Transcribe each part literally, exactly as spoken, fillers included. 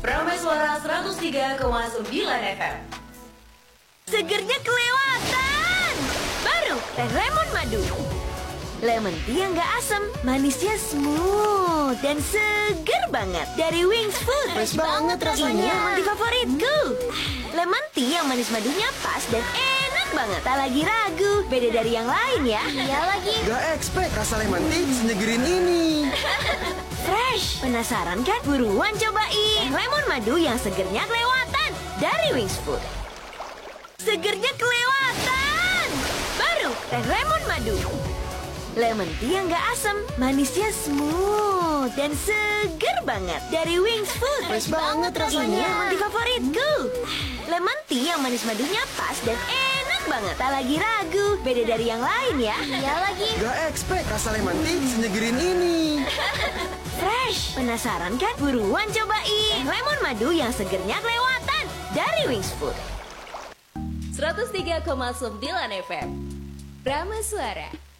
Prameswara seratus tiga koma sembilan F M. Segernya kelewatan. Baru teh lemon madu. Lemon tea yang gak asam, manisnya smooth dan seger banget. Dari Wings Food. Fresh banget rasanya. Ini yang madu favoritku. Lemon tea yang manis madunya pas dan enak banget. Tak lagi ragu, beda dari yang lain ya. Iya lagi. Gak expect rasa lemon tea senegerin ini. Fresh, penasaran kan? Buruan cobain lemon madu yang segernya kelewatan dari Wings Food. Segernya kelewatan. Baru teh lemon madu. Lemon tea yang gak asam, manisnya smooth dan seger banget. Dari Wings Food. Fresh banget rasanya. Ini yang madu favoritku. Lemon tea yang manis madunya pas dan enak banget. Tak lagi ragu, beda dari yang lain ya. Iya lagi. Gak expect rasa lemon tea senegerin ini. Fresh, penasaran kan? Buruan cobain lemon madu yang segernya kelewatan dari Wings Food. seratus tiga koma sembilan F M. Prameswara.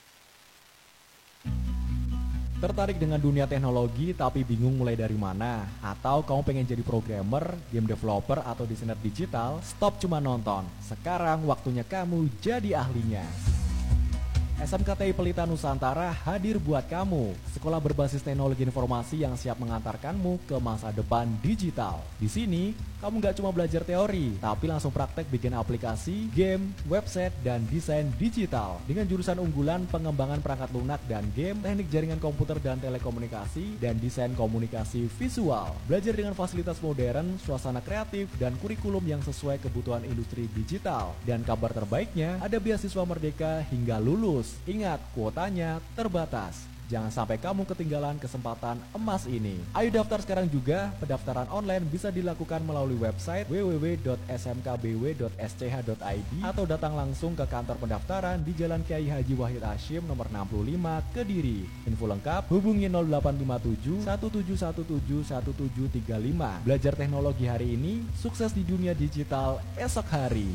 Tertarik dengan dunia teknologi tapi bingung mulai dari mana? Atau kamu pengen jadi programmer, game developer, atau desainer digital? Stop cuma nonton. Sekarang waktunya kamu jadi ahlinya. S M K T I Pelita Nusantara hadir buat kamu. Sekolah berbasis teknologi informasi yang siap mengantarkanmu ke masa depan digital. Di sini, kamu gak cuma belajar teori, tapi langsung praktek bikin aplikasi, game, website, dan desain digital. Dengan jurusan unggulan pengembangan perangkat lunak dan game, teknik jaringan komputer dan telekomunikasi, dan desain komunikasi visual. Belajar dengan fasilitas modern, suasana kreatif, dan kurikulum yang sesuai kebutuhan industri digital. Dan kabar terbaiknya, ada beasiswa merdeka hingga lulus. Ingat, kuotanya terbatas. Jangan sampai kamu ketinggalan kesempatan emas ini. Ayo daftar sekarang juga. Pendaftaran online bisa dilakukan melalui website w w w dot s m k b w dot s c h dot i d atau datang langsung ke kantor pendaftaran di Jalan Kiai Haji Wahid Hasyim nomor enam puluh lima, Kediri. Info lengkap hubungi nol delapan lima tujuh satu tujuh satu tujuh satu tujuh tiga lima. Belajar teknologi hari ini, sukses di dunia digital esok hari.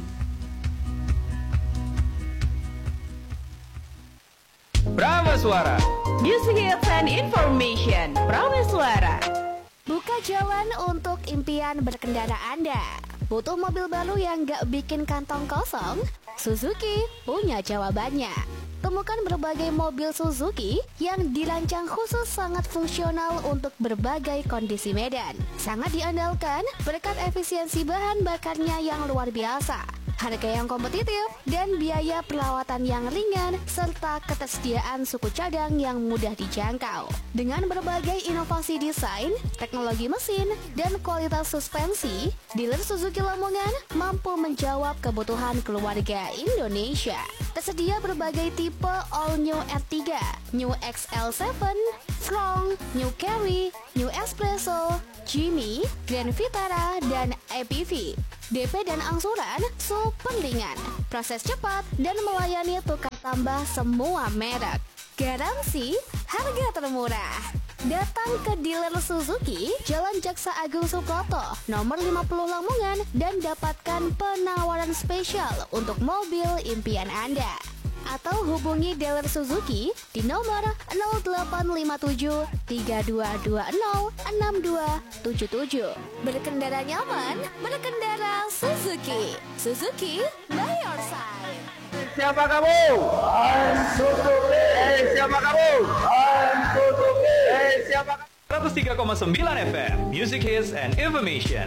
Prameswara. Music Hits and Information. Prameswara. Buka jalan untuk impian berkendara Anda. Butuh mobil baru yang gak bikin kantong kosong? Suzuki punya jawabannya. Temukan berbagai mobil Suzuki yang dirancang khusus sangat fungsional untuk berbagai kondisi medan. Sangat diandalkan berkat efisiensi bahan bakarnya yang luar biasa, harga yang kompetitif, dan biaya perawatan yang ringan, serta ketersediaan suku cadang yang mudah dijangkau. Dengan berbagai inovasi desain, teknologi mesin, dan kualitas suspensi, dealer Suzuki Lamongan mampu menjawab kebutuhan keluarga Indonesia. Tersedia berbagai tipe All New R tiga, New X L tujuh, Strong, New Carry, New Espresso, Jimmy, Grand Vitara, dan A P V. D P dan angsuran super ringan, proses cepat, dan melayani tukar tambah semua merek. Garansi harga termurah. Datang ke dealer Suzuki, Jalan Jaksa Agung Suproto, nomor lima puluh Lamongan, dan dapatkan penawaran spesial untuk mobil impian Anda. Atau hubungi dealer Suzuki di nomor nol delapan lima tujuh tiga dua dua nol enam dua tujuh tujuh. Berkendara nyaman, berkendara Suzuki. Suzuki by your side. Siapa kamu? I'm Suzuki. Eh, siapa kamu? I'm Suzuki. Eh, siapa kamu? seratus tiga koma sembilan F M Music Hits and Information.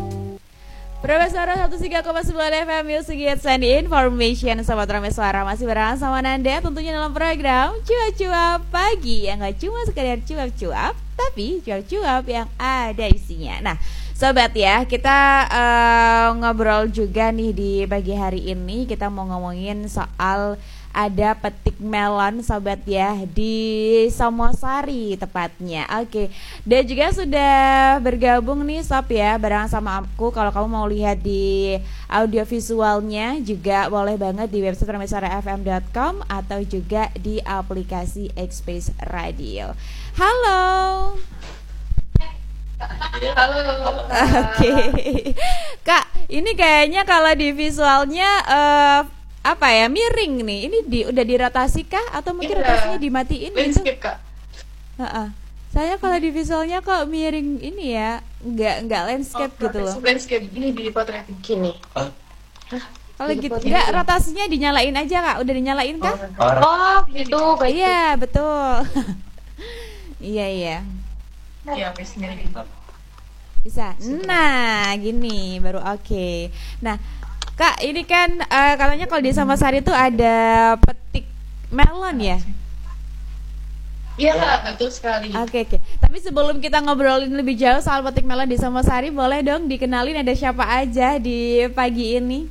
Prameswara seratus tiga koma sembilan F M Music Hits and Information. Sobat Prameswara masih bareng sama Nanda, tentunya dalam program Cuap-Cuap Pagi, yang gak cuma sekedar cuap-cuap, tapi cuap-cuap yang ada isinya. Nah sobat ya, kita uh, ngobrol juga nih di pagi hari ini. Kita mau ngomongin soal ada petik melon sobat ya di Samosari tepatnya. Oke, dan juga sudah bergabung nih sob ya bareng sama aku. Kalau kamu mau lihat di audio visualnya juga boleh banget di website prameswara f m dot com atau juga di aplikasi X-Space Radio. Halo. Halo. Oke. Kak, ini kayaknya kalau di visualnya uh, apa ya, miring nih. Ini di, udah dirotasi kah atau mungkin Iya. rotasinya dimatiin gitu? Landscape, Kak. Heeh. Saya kalau di visualnya kok miring ini ya, nggak nggak landscape Oh, gitu loh. landscape ini di potret gini. Oh, Kalau gitu nggak, rotasinya dinyalain aja Kak. Udah dinyalain kah? orang Oh, gitu. Baik. Iya betul. Iya iya. Iya, wes mirip gitu. Bisa. Nah, gini baru oke. Nah, Kak, ini kan eh, katanya kalau di Samasari itu ada petik melon ya? Iya, Kak, betul sekali. Oke, oke. Tapi sebelum kita ngobrolin lebih jauh soal petik melon di Samasari, boleh dong dikenalin ada siapa aja di pagi ini?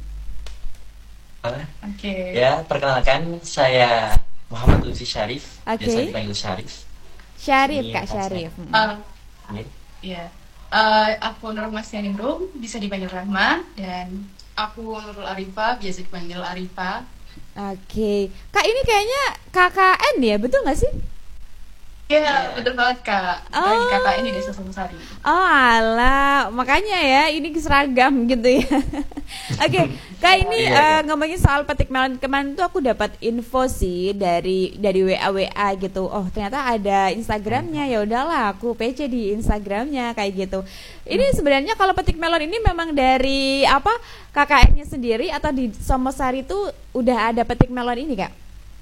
Oke. ya, perkenalkan saya Muhammad Lutfi Syarif, Oke. biasa dipanggil Syarif. Syarif, Ini Kak Mas Syarif. Mm. Uh, Ini. Iya. Eh, aku Nur Masyaningrum, bisa dipanggil Rahma, dan aku Nurul Arifa, biasa dipanggil Arifa. Oke. Kak, ini kayaknya K K N ya, betul nggak sih? Iya, betul banget, Kak. Dari Oh. kakak ini Desa Samasari. Oh alah, makanya ya ini seragam gitu ya. Oke, Kak ini Iya, eh, iya. ngomongin soal petik melon, kemarin tuh aku dapat info sih dari dari W A W A gitu. Oh ternyata ada Instagramnya, ya udahlah aku P C di Instagramnya kayak gitu. Ini sebenarnya kalau petik melon ini memang dari apa K K N-nya sendiri atau di Somosari tuh udah ada petik melon ini Kak?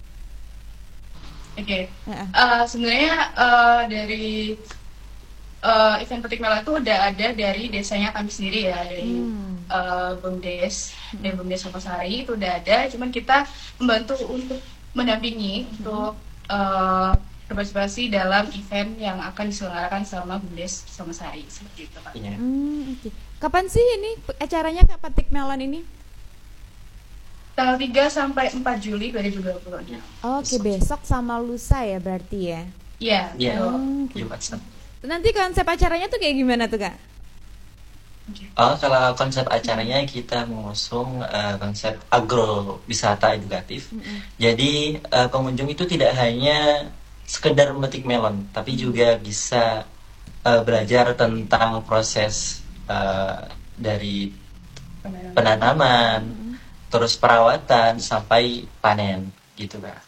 Oke. Heeh. Eh, sebenarnya eh, dari eh, event petik melon itu udah ada dari desanya kami sendiri ya, dari Hmm. eh, BUMDes, dari BUMDes Samasari itu udah ada. Cuman kita membantu untuk mendampingi untuk eh, berpartisipasi dalam event yang akan diselenggarakan sama BUMDes Samasari seperti itu, Pak. Iya. Hmm, oke. Kapan sih ini acaranya Kak petik melon ini? Tanggal tiga sampai empat Juli dua ribu dua puluh. Oke, besok sama lusa ya berarti ya. Iya, Iya. betul. Oke. Jumat Sabtu. Nanti konsep acaranya tuh kayak gimana tuh Kak? Oh, kalau konsep acaranya kita mengusung eh, konsep agrowisata edukatif. Jadi eh, pengunjung itu tidak hanya sekedar memetik melon, tapi juga bisa eh, belajar tentang proses eh, dari penanaman, terus perawatan sampai panen, gitu Kak.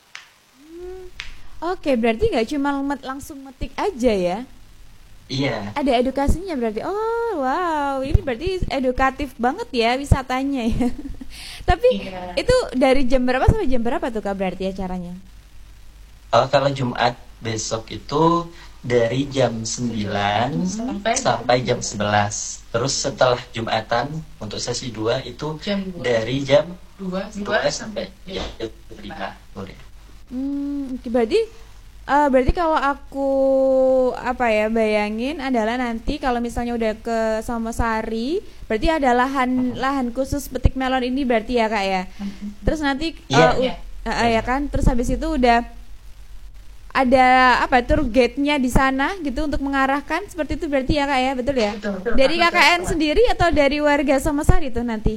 Oke, berarti nggak cuma met- langsung metik aja ya? Iya. Ada edukasinya berarti. Oh, wow, ini berarti edukatif banget ya wisatanya ya. Tapi Iya. itu dari jam berapa sampai jam berapa tuh Kak berarti acaranya? Oh, kalau Jumat besok itu dari jam sembilan Sampai? sampai jam sebelas. Terus setelah Jumatan untuk sesi dua itu Jam dua. dari jam dua, dua dua sampai Iya. jam lima. Boleh. Hmm, oke, berarti eh, berarti kalau aku apa ya bayangin adalah nanti kalau misalnya udah ke Samosari, berarti ada lahan lahan khusus petik melon ini berarti ya Kak ya. Terus nanti Iya. eh, u- Iya. eh, eh, ya kan, terus habis itu udah ada apa tour guide-nya di sana gitu untuk mengarahkan seperti itu berarti ya Kak ya, betul ya? Betul, betul. Dari Betul, K K N betul. sendiri atau dari warga Samosari tuh nanti?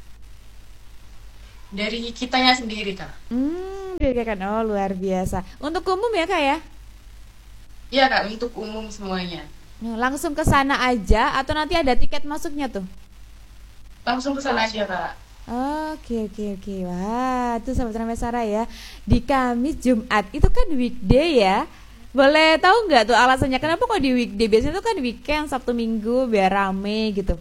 Dari kitanya sendiri, Kak. Hmm, dari K K N. Oh, luar biasa. Untuk umum ya Kak ya? Iya, Kak, untuk umum semuanya. Nah, langsung ke sana aja atau nanti ada tiket masuknya tuh? Langsung ke sana aja, Kak. Oke oke oke. Wah, itu sahabat Ramesara ya. Di Kamis Jumat itu kan weekday ya. Boleh tahu nggak tuh alasannya kenapa kok di weekday? Biasanya tuh kan weekend Sabtu Minggu biar rame gitu.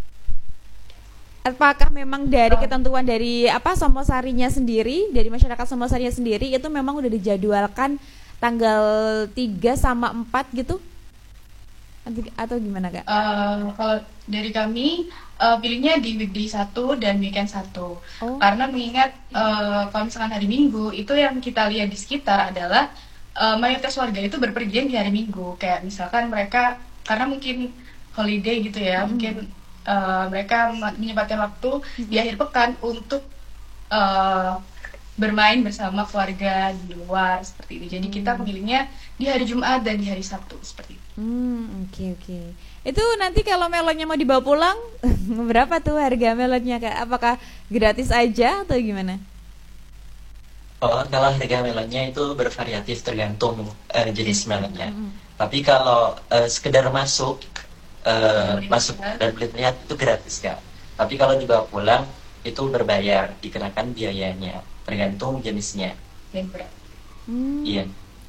Apakah memang dari ketentuan dari apa Somosarinya sendiri, dari masyarakat Somosarinya sendiri itu memang udah dijadwalkan tanggal tiga sama empat gitu? Atau, atau gimana Kak? Eh, kalau dari kami eh, pilihnya di weekday satu dan weekend satu. Oh. Karena mengingat eh, kalau misalkan hari Minggu itu yang kita lihat di sekitar adalah eh, mayoritas warga itu berpergian di hari Minggu. Kayak misalkan mereka karena mungkin holiday gitu ya, mungkin eh, mereka me- menyempatkan waktu di akhir pekan untuk eh, bermain bersama keluarga di luar seperti itu. Jadi kita memilihnya di hari Jumat dan di hari Sabtu seperti itu. Hmm, oke oke. Itu nanti kalau melonnya mau dibawa pulang, berapa tuh harga melonnya Kak? Apakah gratis aja atau gimana? Oh, kalau harga melonnya itu bervariatif tergantung eh, jenis melonnya. Tapi kalau eh, sekedar masuk eh, Beli masuk melihat. dan beli melihat itu gratis Kak. Tapi kalau dibawa pulang itu berbayar, dikenakan biayanya tergantung jenisnya. Dan berat. Hmm. Iya.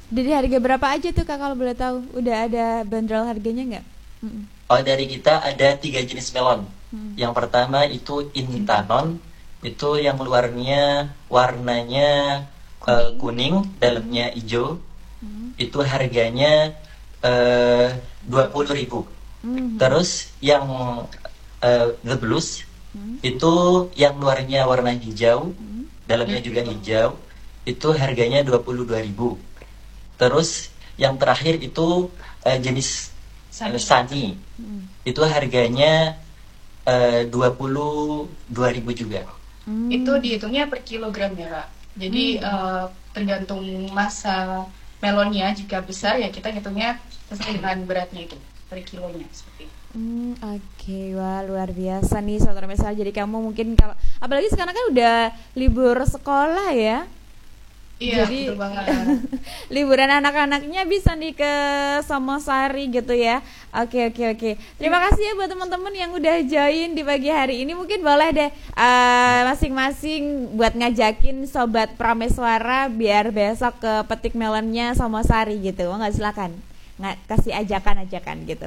Dari harga berapa aja tuh Kak kalau boleh tahu? Udah ada bandrol harganya nggak? Mm-mm. Oh, dari kita ada tiga jenis melon. Hmm. Yang pertama itu Intanon, itu yang luarnya warnanya uh, kuning, dalamnya hijau. Hmm. Itu harganya uh, dua puluh ribu. Hmm. Terus yang uh, The Blues, Hmm. itu yang luarnya warna hijau, Hmm. dalamnya juga hijau. Itu harganya dua puluh dua ribu. Terus yang terakhir itu uh, jenis uh, Sunny. Hmm. Itu harganya uh, dua puluh dua ribu juga. Hmm. Itu dihitungnya per kilogram ya Kak. Jadi Hmm. eh, tergantung masa melonnya, jika besar ya kita hitungnya sesuai dengan beratnya itu per kilonya seperti itu. Hmm, oke, wah luar biasa nih saudara Mesa. Jadi kamu mungkin kalau apalagi sekarang kan udah libur sekolah ya. Iya, Jadi betul banget. liburan anak-anaknya bisa nih ke Samosari gitu ya. Oke oke oke. Terima kasih ya buat teman-teman yang udah join di pagi hari ini. Mungkin boleh deh uh, masing-masing buat ngajakin sobat Prameswara biar besok ke petik melonnya Samosari gitu. Mau nggak, silakan. Nggak kasih ajakan-ajakan gitu.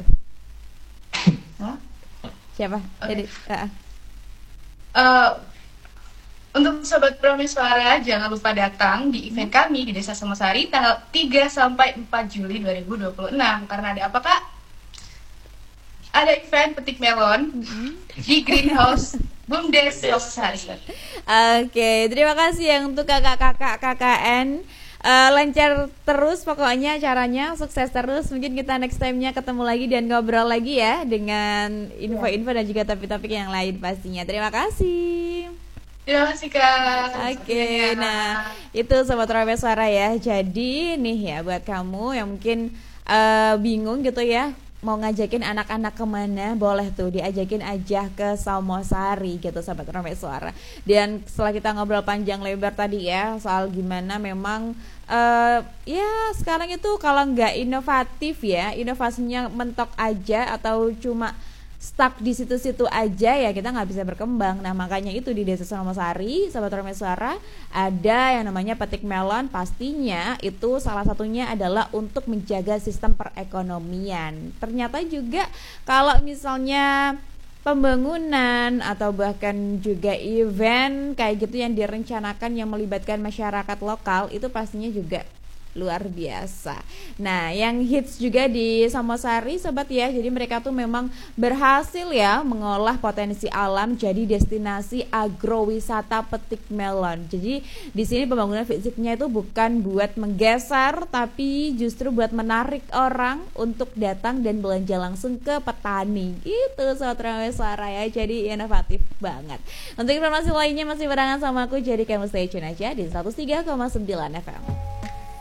Hah? Siapa? Oke. Jadi uh, Eh, untuk sobat Prameswara, jangan lupa datang di event kami di Desa Samosari tanggal tiga sampai empat Juli dua ribu dua puluh enam. Karena ada apa Kak? Ada event petik melon di Greenhouse Bumdes Samosari. Oke, terima kasih yang untuk kakak-kakak K K N. Uh, lancar terus pokoknya acaranya, sukses terus. Mungkin kita next time-nya ketemu lagi dan ngobrol lagi ya dengan info-info dan juga topik-topik yang lain pastinya. Terima kasih. Terima kasih Kak. Oke, nah itu Sobat Prameswara ya. Jadi nih ya buat kamu yang mungkin uh, bingung gitu ya, mau ngajakin anak-anak kemana, boleh tuh diajakin aja ke Samosari gitu Sobat Prameswara. Dan setelah kita ngobrol panjang lebar tadi ya soal gimana memang uh, ya sekarang itu kalau nggak inovatif ya, inovasinya mentok aja atau cuma stuck di situ-situ aja ya kita nggak bisa berkembang. Nah makanya itu di Desa Samosari Sobat Prameswara ada yang namanya petik melon. Pastinya itu salah satunya adalah untuk menjaga sistem perekonomian. Ternyata juga kalau misalnya pembangunan atau bahkan juga event kayak gitu yang direncanakan yang melibatkan masyarakat lokal, itu pastinya juga luar biasa. Nah, yang hits juga di Samosari Sobat ya. Jadi mereka tuh memang berhasil ya mengolah potensi alam jadi destinasi agrowisata petik melon. Jadi di sini pembangunan fisiknya itu bukan buat menggeser tapi justru buat menarik orang untuk datang dan belanja langsung ke petani. Gitu Sobat Prameswara ya. Jadi inovatif banget. Untuk informasi lainnya masih barengan sama aku, jadi kamu stay tune aja di seratus tiga koma sembilan F M.